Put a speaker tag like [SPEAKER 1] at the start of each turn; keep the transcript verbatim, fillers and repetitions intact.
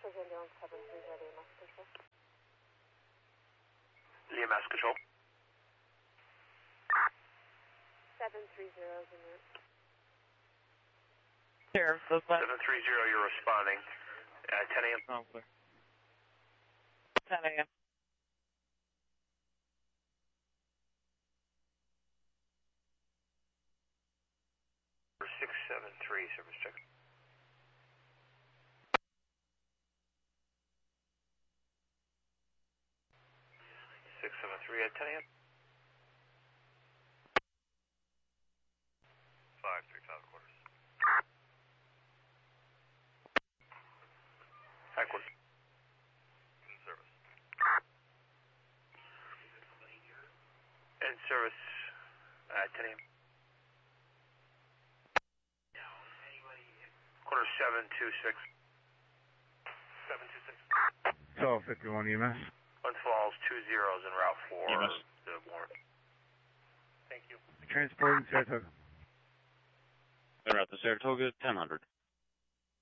[SPEAKER 1] This is ambulance seven three zero E M S control.
[SPEAKER 2] E M S control.
[SPEAKER 1] seven three zero is in route.
[SPEAKER 3] Here, so fast.
[SPEAKER 2] seven three zero, you're responding. Uh, ten A M
[SPEAKER 3] Oh, clear. ten A M
[SPEAKER 2] six seven three, service check. six seven three at ten A M five three five quarters. High quarters. In service. In service at ten A M Quarter seven two six. seven two six.
[SPEAKER 4] twelve fifty-one E M S.
[SPEAKER 2] One Falls, two zeros en route for
[SPEAKER 3] E M S.
[SPEAKER 2] the warrant. Thank you.
[SPEAKER 4] Transporting Saratoga.
[SPEAKER 5] En route to Saratoga, ten hundred.